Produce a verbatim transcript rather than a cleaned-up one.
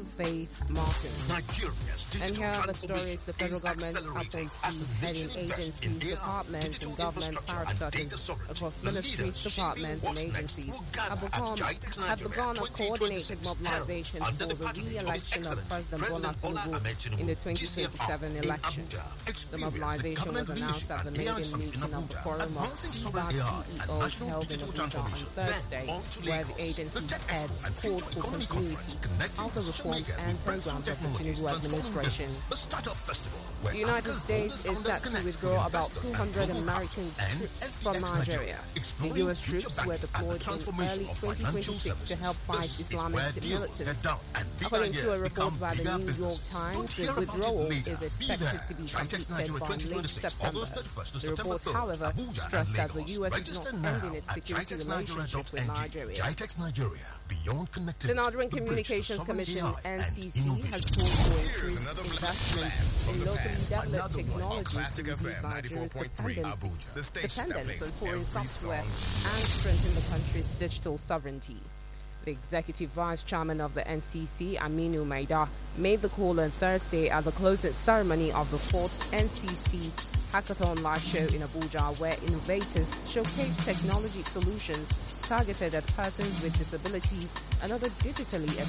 Faith Martin. And here are the stories. The federal government appointees heading agencies, departments, and government parastatals across ministries, departments, and agencies have, become, have begun a coordinated mobilization for the re-election of President Bola Tinubu in the twenty twenty-seven election. The mobilization was announced at the maiden meeting of the Forum of C B A C E Os held in Abuja on Thursday, where the agency heads called for continuity of the reforms and programs of the Tinubu administration. The United States is set to withdraw about two hundred American troops from Nigeria. The U S troops were deployed in early twenty twenty-six to help fight Islamist militants. According to a report by the New York Times, the withdrawal is expected to be completed by late September. The report, however, stressed that the U S is not ending its security relationship with Nigeria. The Nigerian Communications Commission, N C C, has called for increased investment in locally developed technology to reduce Nigeria's dependence, dependence on foreign software and strengthen the country's digital sovereignty. The executive vice chairman of the N C C, Aminu Maida, made the call on Thursday at the closing ceremony of the fourth N C C Hackathon Live Show in Abuja, where innovators showcase technology solutions targeted at persons with disabilities and other digitally